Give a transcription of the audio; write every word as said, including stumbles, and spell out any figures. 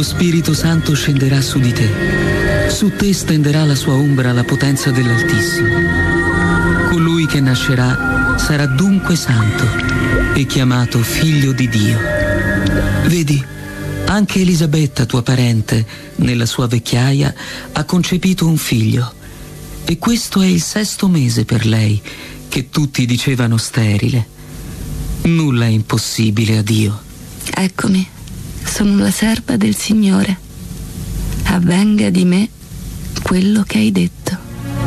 Spirito Santo scenderà su di te. Su te stenderà la sua ombra la potenza dell'Altissimo. Colui che nascerà sarà dunque santo e chiamato figlio di Dio. Vedi, anche Elisabetta, tua parente, nella sua vecchiaia, ha concepito un figlio. E questo è il sesto mese per lei, che tutti dicevano sterile. Nulla è impossibile a Dio. Eccomi, sono la serva del Signore. Avvenga di me quello che hai detto.